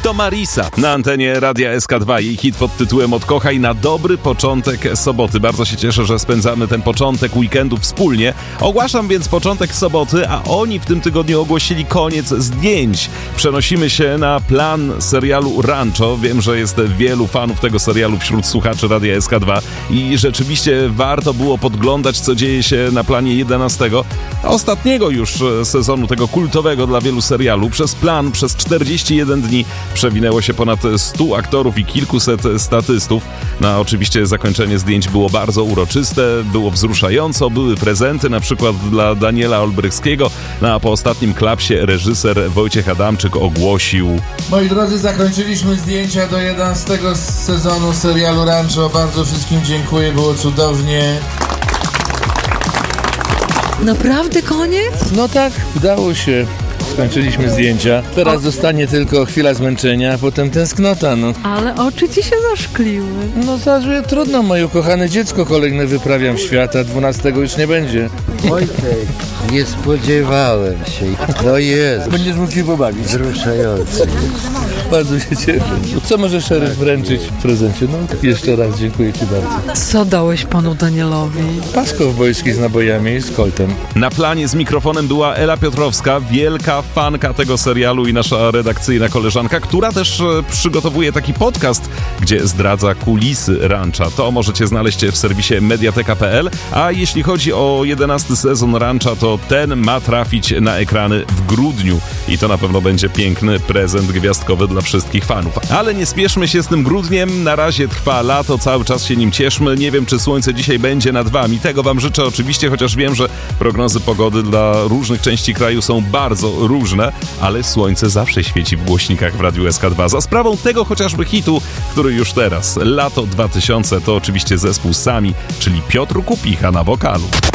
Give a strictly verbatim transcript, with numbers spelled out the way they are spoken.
To Marisa na antenie Radia S K dwa. Jej hit pod tytułem Odkochaj na dobry początek soboty. Bardzo się cieszę, że spędzamy ten początek weekendu wspólnie. Ogłaszam więc początek soboty, a oni w tym tygodniu ogłosili koniec zdjęć. Przenosimy się na plan serialu Rancho. Wiem, że jest wielu fanów tego serialu wśród słuchaczy Radia S K dwa i rzeczywiście warto było podglądać, co dzieje się na planie jedenastego, ostatniego już sezonu tego kultowego dla wielu serialu. Przez plan, przez czterdzieści jeden dni przewinęło się ponad stu aktorów i kilkuset statystów. No a oczywiście zakończenie zdjęć było bardzo uroczyste, było wzruszająco, były prezenty na przykład dla Daniela Olbrychskiego, no a po ostatnim klapsie reżyser Wojciech Adamczyk ogłosił: Moi drodzy, zakończyliśmy zdjęcia do jedenastego sezonu serialu Rancho. Bardzo wszystkim dziękuję, było cudownie. Naprawdę koniec? No tak, udało się. Skończyliśmy zdjęcia. Teraz zostanie tylko chwila zmęczenia, a potem tęsknota, no. Ale oczy ci się zaszkliły. No zaraz, trudno, moje ukochane dziecko kolejne wyprawiam w świat, a dwunastego już nie będzie. Wojtek, nie spodziewałem się. No jest. Będziesz mógł się pobawić. Wzruszający. Bardzo się cieszę. Co może szeryf wręczyć w prezencie? No, jeszcze raz dziękuję ci bardzo. Co dałeś panu Danielowi? Pas kowbojski z nabojami i z koltem. Na planie z mikrofonem była Ela Piotrowska, wielka fanka tego serialu i nasza redakcyjna koleżanka, która też przygotowuje taki podcast, gdzie zdradza kulisy Rancha. To możecie znaleźć w serwisie mediateka kropka pe el, a jeśli chodzi o jedenasty sezon Rancha, to ten ma trafić na ekrany w grudniu i to na pewno będzie piękny prezent gwiazdkowy dla wszystkich fanów. Ale nie spieszmy się z tym grudniem, na razie trwa lato, cały czas się nim cieszmy. Nie wiem, czy słońce dzisiaj będzie nad wami, tego wam życzę oczywiście, chociaż wiem, że prognozy pogody dla różnych części kraju są bardzo różne, ale słońce zawsze świeci w głośnikach w Radiu S K dwa. Za sprawą tego chociażby hitu, który już teraz, lato dwa tysiące, to oczywiście zespół Sami, czyli Piotr Kupicha na wokalu.